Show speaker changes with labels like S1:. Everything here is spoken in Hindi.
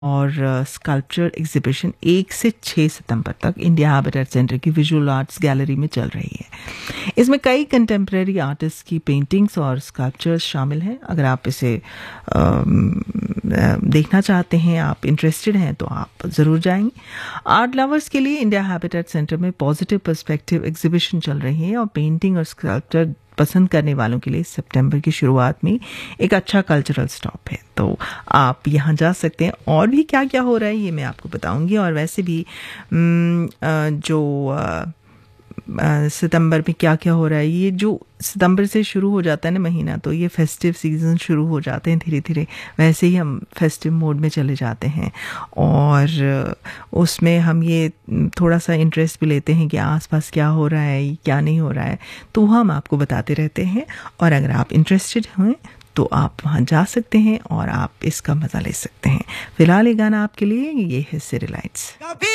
S1: और स्कल्पचर एग्जीबिशन 1 से 6 सितंबर तक इंडिया हैबिटेट सेंटर की विजुअल आर्ट्स गैलरी में चल रही है। इसमें कई कंटेम्प्रेरी आर्टिस्ट की पेंटिंग्स और स्कल्पचर्स शामिल हैं। अगर आप इसे देखना चाहते हैं, आप इंटरेस्टेड हैं, तो आप ज़रूर जाएंगे। आर्ट लवर्स के लिए इंडिया हैबिटेट सेंटर में पॉजिटिव पर्सपेक्टिव एग्जीबिशन चल रही है और पेंटिंग और स्कल्पचर पसंद करने वालों के लिए सितंबर की शुरुआत में एक अच्छा कल्चरल स्टॉप है, तो आप यहाँ जा सकते हैं। और भी क्या क्या हो रहा है ये मैं आपको बताऊंगी। और वैसे भी सितंबर में क्या क्या हो रहा है, ये जो सितंबर से शुरू हो जाता है ना महीना, तो ये फेस्टिव सीजन शुरू हो जाते हैं धीरे धीरे। वैसे ही हम फेस्टिव मोड में चले जाते हैं और उसमें हम ये थोड़ा सा इंटरेस्ट भी लेते हैं कि आसपास क्या हो रहा है, क्या नहीं हो रहा है, तो हम आपको बताते रहते हैं। और अगर आप इंटरेस्टेड हैं तो आप वहाँ जा सकते हैं और आप इसका मज़ा ले सकते हैं। फिलहाल ये गाना आपके लिए, ये है सिटी लाइट्स।